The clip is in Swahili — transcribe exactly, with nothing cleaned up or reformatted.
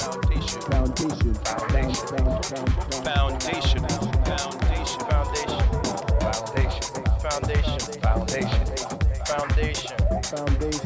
foundation, foundation, foundation, foundation, foundation, foundation, foundation, foundation, foundation, foundation, foundation, foundation.